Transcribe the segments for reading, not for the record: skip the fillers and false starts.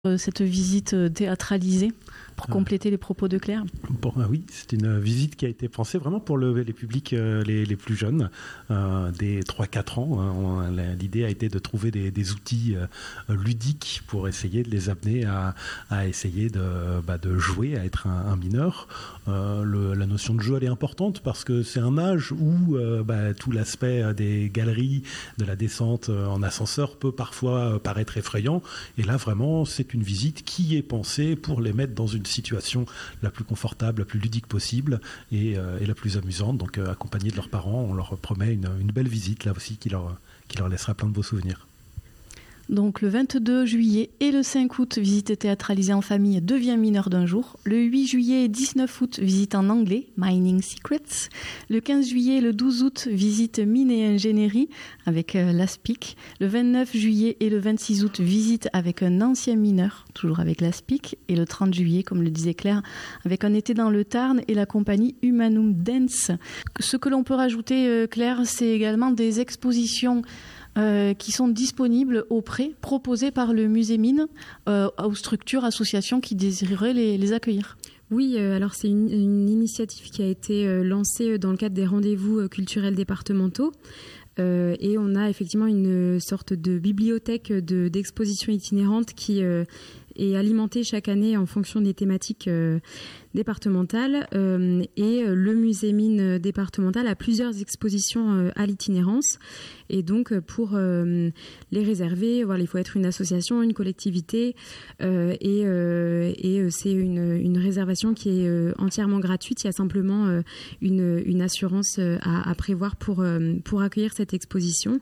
cette visite théâtralisée pour compléter les propos de Claire. Bon, oui, c'est une visite qui a été pensée vraiment pour les publics les plus jeunes, des 3-4 ans. L'idée a été de trouver des outils ludiques pour essayer de les amener à essayer de jouer, à être un mineur. La notion de jeu, elle est importante parce que c'est un âge où tout l'aspect des galeries, de la descente en ascenseur peut parfois paraître effrayant. Et là, vraiment, c'est une visite qui est pensée pour les mettre dans une situation la plus confortable, la plus ludique possible et la plus amusante. Donc, accompagnés de leurs parents, on leur promet une belle visite là aussi qui leur laissera plein de beaux souvenirs. Donc le 22 juillet et le 5 août, visite théâtralisée en famille devient mineur d'un jour. Le 8 juillet et 19 août, visite en anglais, Mining Secrets. Le 15 juillet et le 12 août, visite mine et ingénierie avec l'ASPIC. Le 29 juillet et le 26 août, visite avec un ancien mineur, toujours avec l'ASPIC. Et le 30 juillet, comme le disait Claire, avec un été dans le Tarn et la compagnie Humanum Dance. Ce que l'on peut rajouter, Claire, c'est également des expositions qui sont disponibles au prêt, proposés par le musée Mine aux structures, associations qui désireraient les accueillir. Oui, alors c'est une initiative qui a été lancée dans le cadre des rendez-vous culturels départementaux. Et on a effectivement une sorte de bibliothèque d'expositions itinérantes qui est alimentée chaque année en fonction des thématiques départementales. Et le musée Mine départemental a plusieurs expositions à l'itinérance. Et donc, pour les réserver, voilà, il faut être une association, une collectivité. Et c'est une réservation qui est entièrement gratuite. Il y a simplement une assurance à prévoir pour accueillir cette exposition.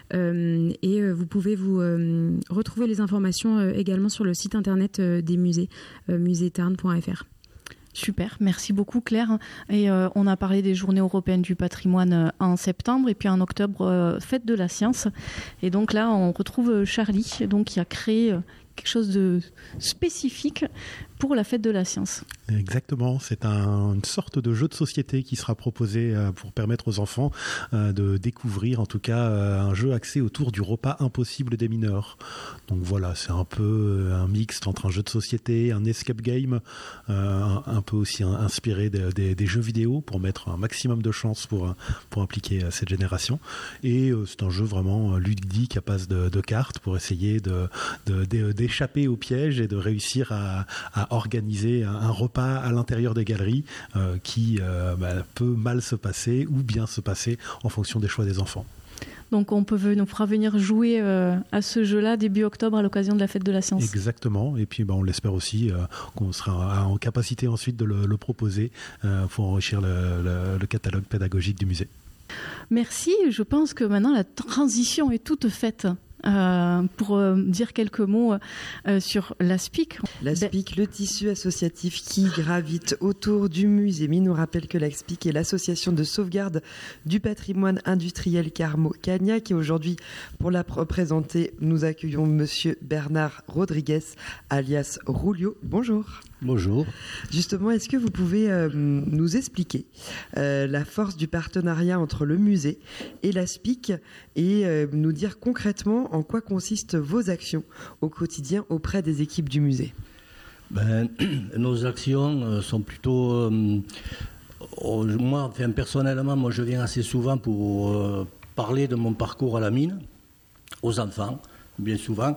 Et vous pouvez retrouver les informations également sur le site internet des musées, museetarn.fr. Super, merci beaucoup Claire. Et on a parlé des Journées européennes du patrimoine en septembre et puis en octobre, Fête de la science. Et donc là, on retrouve Charlie, donc, qui a créé quelque chose de spécifique pour la Fête de la science. Exactement, c'est une sorte de jeu de société qui sera proposé pour permettre aux enfants de découvrir en tout cas un jeu axé autour du repas impossible des mineurs. Donc voilà, c'est un peu un mixte entre un jeu de société, un escape game, un peu aussi inspiré des jeux vidéo pour mettre un maximum de chance pour impliquer cette génération. Et c'est un jeu vraiment ludique à base de cartes pour essayer d'échapper au piège et de réussir à organiser un repas à l'intérieur des galeries qui peut mal se passer ou bien se passer en fonction des choix des enfants. Donc on fera venir jouer à ce jeu-là début octobre à l'occasion de la Fête de la Science. Exactement, et puis on l'espère aussi qu'on sera en capacité ensuite de le proposer pour enrichir le catalogue pédagogique du musée. Merci, je pense que maintenant la transition est toute faite. Pour dire quelques mots sur l'ASPIC. L'ASPIC, le tissu associatif qui gravite autour du musée Mine, nous rappelle que l'ASPIC est l'association de sauvegarde du patrimoine industriel Carmo-Cagnac. Et aujourd'hui, pour la représenter, nous accueillons Monsieur Bernard Rodriguez, alias Rulio. Bonjour. Bonjour. Justement, est-ce que vous pouvez nous expliquer la force du partenariat entre le musée et l'ASPIC et nous dire concrètement en quoi consistent vos actions au quotidien auprès des équipes du musée? Nos actions sont plutôt... personnellement, je viens assez souvent pour parler de mon parcours à la mine, aux enfants. Bien souvent,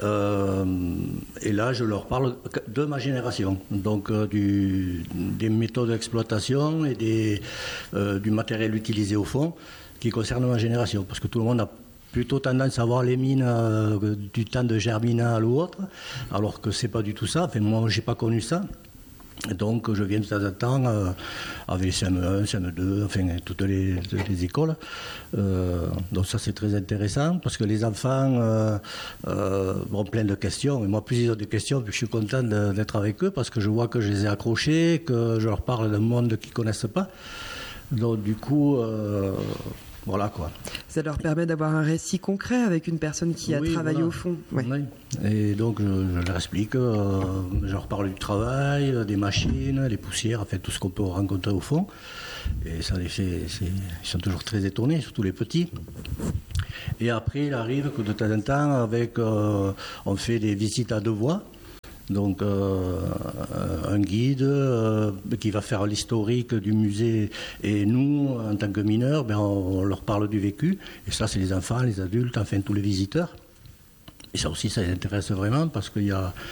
et là je leur parle de ma génération, donc des méthodes d'exploitation et du matériel utilisé au fond qui concerne ma génération, parce que tout le monde a plutôt tendance à voir les mines du temps de Germinal ou autre, alors que c'est pas du tout ça. Enfin, moi j'ai pas connu ça. Donc je viens de temps en temps avec CM1, CM2, enfin toutes les écoles. Donc ça c'est très intéressant parce que les enfants ont plein de questions. Et moi plus ils ont de questions, plus je suis content d'être avec eux parce que je vois que je les ai accrochés, que je leur parle d'un monde qu'ils ne connaissent pas. Donc du coup... voilà quoi. Ça leur permet d'avoir un récit concret avec une personne qui a travaillé au fond. Ouais. Oui. Et donc je leur explique, je leur parle du travail, des machines, les poussières, enfin tout ce qu'on peut rencontrer au fond. Et ça les fait, ils sont toujours très étonnés, surtout les petits. Et après il arrive que de temps en temps, on fait des visites à deux voix. Donc un guide qui va faire l'historique du musée, et nous, en tant que mineurs, on leur parle du vécu, et ça c'est les enfants, les adultes, enfin tous les visiteurs. Et ça aussi, ça les intéresse vraiment parce qu'il y a,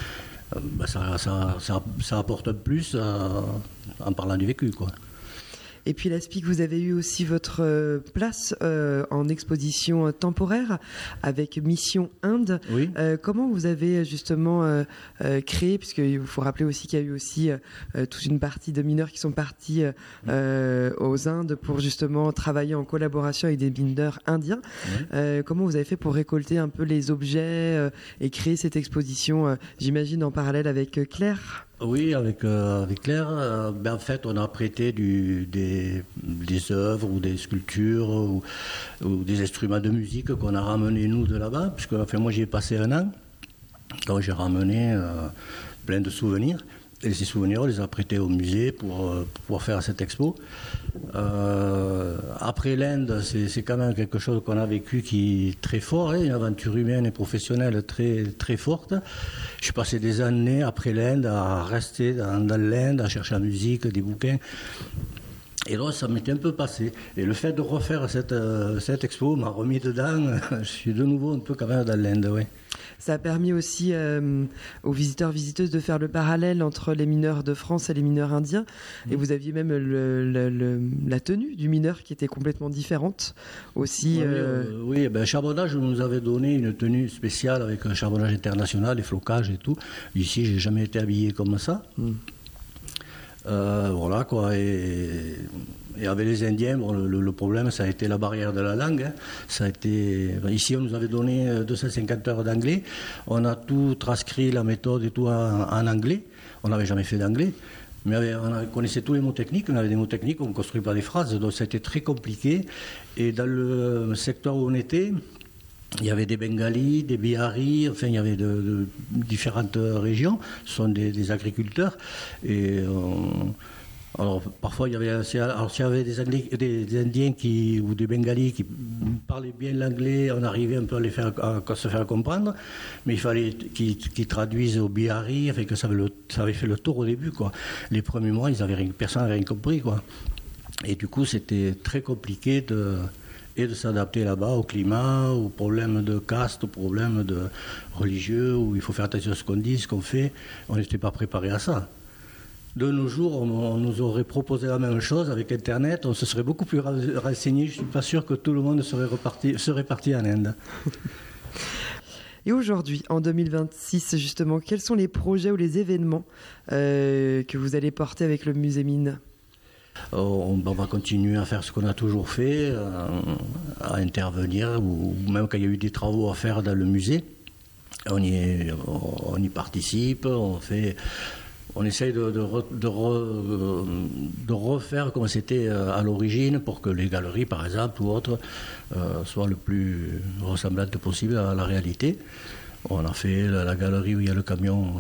ça apporte un plus en parlant du vécu, quoi. Et puis l'ASPIC, vous avez eu aussi votre place en exposition temporaire avec Mission Inde. Oui. Comment vous avez justement créé, puisqu'il faut rappeler aussi qu'il y a eu aussi toute une partie de mineurs qui sont partis aux Indes pour justement travailler en collaboration avec des mineurs indiens. Oui. Comment vous avez fait pour récolter un peu les objets et créer cette exposition, j'imagine en parallèle avec Claire ? Oui, avec Claire, en fait, on a prêté des œuvres ou des sculptures ou des instruments de musique qu'on a ramenés, nous, de là-bas, puisque moi, j'y ai passé 1 an, donc j'ai ramené plein de souvenirs. Et ces souvenirs, on les a prêtés au musée pour pouvoir faire cette expo. Après l'Inde, c'est quand même quelque chose qu'on a vécu qui est très fort, une aventure humaine et professionnelle très, très forte. Je suis passé des années après l'Inde à rester dans l'Inde, à chercher la musique, des bouquins. Et donc, ça m'était un peu passé. Et le fait de refaire cette expo m'a remis dedans. Je suis de nouveau un peu quand même dans l'Inde, oui. Ça a permis aussi aux visiteurs, visiteuses de faire le parallèle entre les mineurs de France et les mineurs indiens. Et vous aviez même la tenue du mineur qui était complètement différente aussi. Oui, Charbonnage nous avait donné une tenue spéciale avec un charbonnage international, les flocages et tout. Ici, j'ai jamais été habillé comme ça. Voilà quoi. Et avec les Indiens, le problème, ça a été la barrière de la langue. Hein. Ça a été... Ici, on nous avait donné 250 heures d'anglais. On a tout transcrit, la méthode et tout en anglais. On n'avait jamais fait d'anglais. Mais on connaissait tous les mots techniques. On avait des mots techniques, on ne construit pas des phrases. Donc, ça a été très compliqué. Et dans le secteur où on était, il y avait des Bengalis, des Biharis, enfin il y avait de différentes régions. Ce sont des agriculteurs. Et alors parfois il y avait, s'il y avait des Indiens ou des Bengalis qui parlaient bien l'anglais, on arrivait un peu à se faire comprendre, mais il fallait qu'ils traduisent au Bihari, enfin que ça avait fait le tour au début, quoi. Les premiers mois, personne n'avait rien compris, quoi. Et du coup c'était très compliqué de s'adapter là-bas au climat, aux problèmes de caste, aux problèmes de religieux, où il faut faire attention à ce qu'on dit, ce qu'on fait. On n'était pas préparé à ça. De nos jours, on nous aurait proposé la même chose avec Internet, on se serait beaucoup plus renseigné. Je ne suis pas sûr que tout le monde serait parti en Inde. Et aujourd'hui, en 2026, justement, quels sont les projets ou les événements que vous allez porter avec le musée Mine ? On va continuer à faire ce qu'on a toujours fait, à intervenir, ou même quand il y a eu des travaux à faire dans le musée, on y participe, on essaye de refaire comme c'était à l'origine pour que les galeries, par exemple, ou autres, soient le plus ressemblantes possible à la réalité. On a fait la galerie où il y a le camion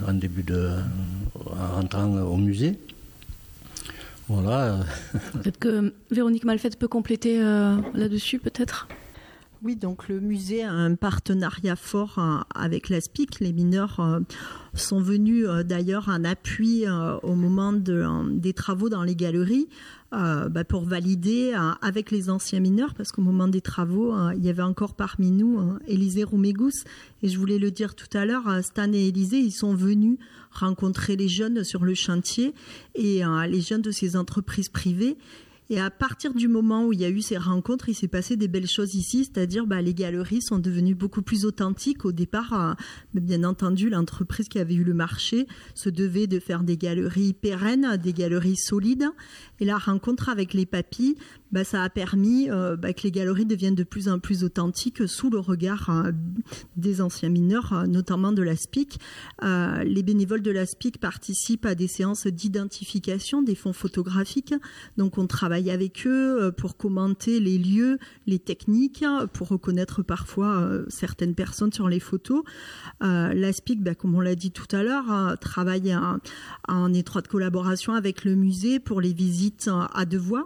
en rentrant au musée. Voilà. Peut-être que Véronique Malfette peut compléter là-dessus, peut-être ? Oui, donc le musée a un partenariat fort avec l'ASPIC. Les mineurs sont venus d'ailleurs en appui au moment des travaux dans les galeries pour valider avec les anciens mineurs, parce qu'au moment des travaux, il y avait encore parmi nous Élisée Roumégous. Et je voulais le dire tout à l'heure, Stan et Élisée, ils sont venus rencontrer les jeunes sur le chantier et les jeunes de ces entreprises privées. Et à partir du moment où il y a eu ces rencontres, il s'est passé des belles choses ici, c'est-à-dire les galeries sont devenues beaucoup plus authentiques. Au départ, bien entendu, l'entreprise qui avait eu le marché se devait de faire des galeries pérennes, des galeries solides. Et la rencontre avec les papis, ça a permis que les galeries deviennent de plus en plus authentiques sous le regard des anciens mineurs, notamment de l'ASPIC. Les bénévoles de l'ASPIC participent à des séances d'identification des fonds photographiques. Donc on travaille avec eux pour commenter les lieux, les techniques, pour reconnaître parfois certaines personnes sur les photos. L'ASPIC, comme on l'a dit tout à l'heure, travaille en étroite collaboration avec le musée pour les visites à 2 voies.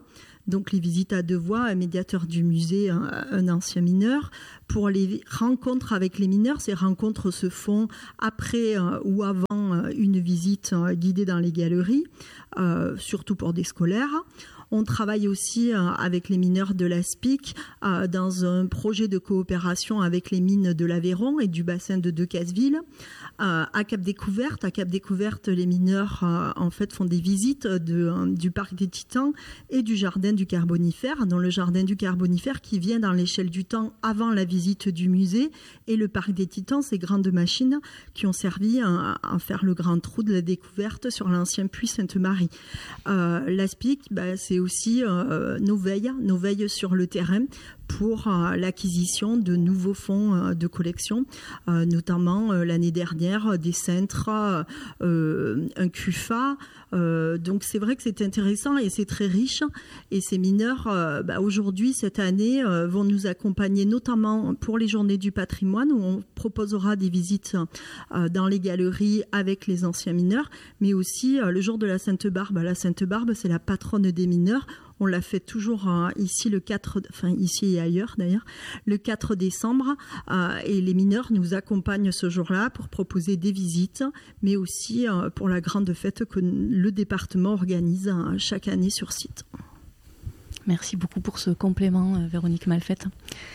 donc les visites à 2 voix, un médiateur du musée, un ancien mineur. Pour les rencontres avec les mineurs, ces rencontres se font après ou avant une visite guidée dans les galeries, surtout pour des scolaires. On travaille aussi avec les mineurs de l'ASPIC dans un projet de coopération avec les mines de l'Aveyron et du bassin de Decazeville. À Cap Découverte, les mineurs en fait font des visites du parc des Titans et du jardin du Carbonifère, dont le jardin du Carbonifère qui vient dans l'échelle du temps avant la visite du musée, et le parc des Titans, ces grandes machines qui ont servi à faire le grand trou de la découverte sur l'ancien puits Sainte-Marie. L'ASPIC, c'est aussi nos veilles sur le terrain pour l'acquisition de nouveaux fonds de collection, notamment l'année dernière des cintres, un CUFA. Donc c'est vrai que c'est intéressant et c'est très riche. Et ces mineurs, aujourd'hui, cette année, vont nous accompagner notamment pour les Journées du patrimoine, où on proposera des visites dans les galeries avec les anciens mineurs, mais aussi le jour de la Sainte-Barbe. La Sainte-Barbe, c'est la patronne des mineurs. On l'a fait toujours ici ici et ailleurs d'ailleurs, le 4 décembre. Et les mineurs nous accompagnent ce jour-là pour proposer des visites, mais aussi pour la grande fête que le département organise chaque année sur site. Merci beaucoup pour ce complément, Véronique Malfette.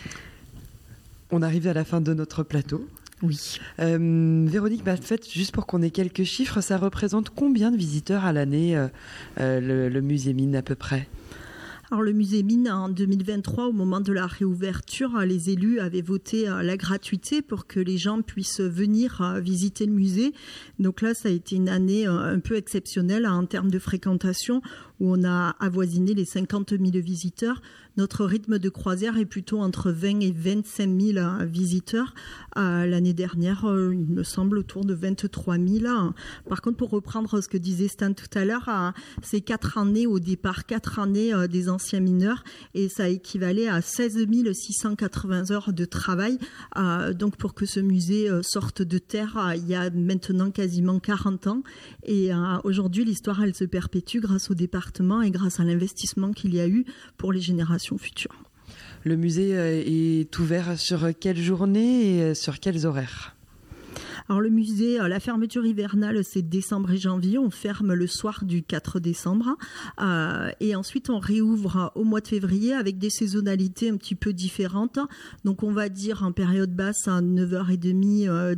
On arrive à la fin de notre plateau. Oui. Véronique Malfette, juste pour qu'on ait quelques chiffres, ça représente combien de visiteurs à l'année, le musée Mine à peu près ? Alors le musée Mine, en 2023, au moment de la réouverture, les élus avaient voté la gratuité pour que les gens puissent venir visiter le musée. Donc là, ça a été une année un peu exceptionnelle en termes de fréquentation, où on a avoisiné les 50 000 visiteurs. Notre rythme de croisière est plutôt entre 20 et 25 000 visiteurs. L'année dernière, il me semble autour de 23 000. Par contre, pour reprendre ce que disait Stan tout à l'heure, c'est 4 années au départ, 4 années des anciens mineurs, et ça équivalait à 16 680 heures de travail. Donc pour que ce musée sorte de terre, il y a maintenant quasiment 40 ans. Et aujourd'hui, l'histoire, elle se perpétue grâce au département et grâce à l'investissement qu'il y a eu pour les générations futures. Le musée est ouvert sur quelle journée et sur quels horaires ? Alors le musée, la fermeture hivernale, c'est décembre et janvier. On ferme le soir du 4 décembre. Et ensuite, on réouvre au mois de février avec des saisonnalités un petit peu différentes. Donc on va dire en période basse à 9h30,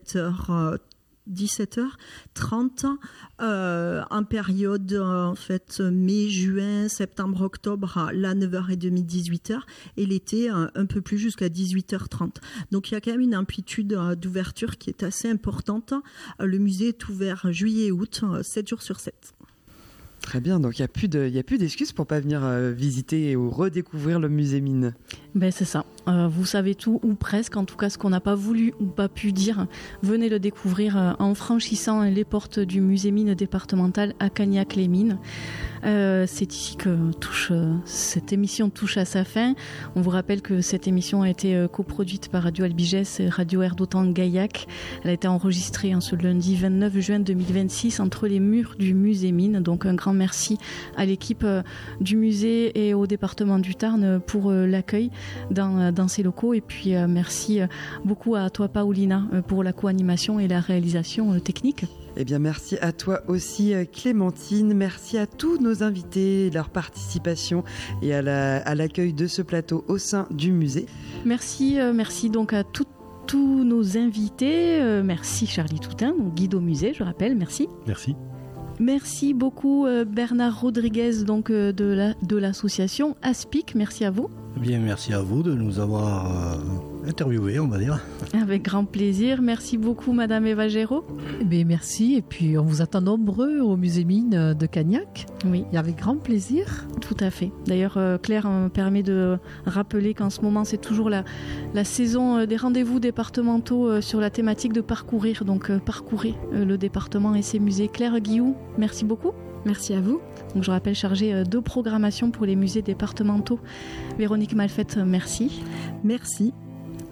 17h30, en période mai, juin, septembre, octobre, là 9h30, 18h, et l'été un peu plus jusqu'à 18h30. Donc il y a quand même une amplitude d'ouverture qui est assez importante. Le musée est ouvert juillet et août, 7 jours sur 7. Très bien, donc il n'y a plus d'excuses pour ne pas venir visiter ou redécouvrir le musée Mine. C'est ça. Vous savez tout, ou presque, en tout cas ce qu'on n'a pas voulu ou pas pu dire. Venez le découvrir en franchissant les portes du musée Mine départemental à Cagnac-les-Mines. C'est ici que cette émission touche à sa fin. On vous rappelle que cette émission a été coproduite par Radio Albigès et Radio Air d'Otan Gaillac. Elle a été enregistrée ce lundi 29 juin 2026 entre les murs du musée Mine. Donc un grand merci à l'équipe du musée et au département du Tarn pour l'accueil dans ces locaux. Et puis merci beaucoup à toi, Paulina, pour la co-animation et la réalisation technique. Eh bien, merci à toi aussi, Clémentine. Merci à tous nos invités, leur participation et à l'accueil de ce plateau au sein du musée. Merci donc à tous nos invités. Merci Charlie Toutain, guide au musée, je rappelle. Merci. Merci. Merci beaucoup Bernard Rodriguez donc de l'association ASPIC. Merci à vous. Bien, merci à vous de nous avoir interviewés, on va dire. Avec grand plaisir. Merci beaucoup Madame Eva Géraud. Merci, et puis on vous attend nombreux au musée Mine de Cagnac. Oui. Et avec grand plaisir. Tout à fait. D'ailleurs, Claire me permet de rappeler qu'en ce moment, c'est toujours la saison des rendez-vous départementaux sur la thématique de parcourir. Donc, parcourez le département et ses musées. Claire Guillou, merci beaucoup. Merci à vous. Donc, je rappelle, chargée de programmation pour les musées départementaux. Véronique Malfette, merci. Merci.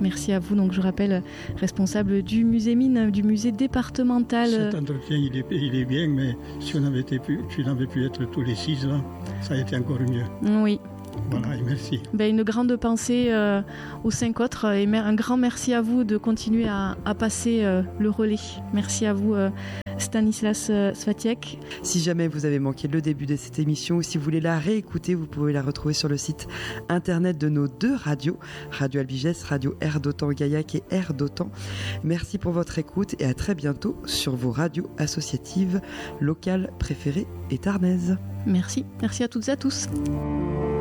Merci à vous. Donc je rappelle, responsable du musée Mine, du musée départemental. Cet entretien, il est bien, mais si tu n'avais pu être tous les 6 ans, ça a été encore mieux. Oui. Voilà, et merci. Une grande pensée aux 5 autres et un grand merci à vous de continuer à passer le relais. Merci à vous Stanislas Svatiek. Si jamais vous avez manqué le début de cette émission ou si vous voulez la réécouter, vous pouvez la retrouver sur le site internet de nos 2 radios, Radio Albiges, Radio Air d'Otan Gaillac et Air d'Otan. Merci pour votre écoute et à très bientôt sur vos radios associatives locales préférées et tarnaises. Merci à toutes et à tous.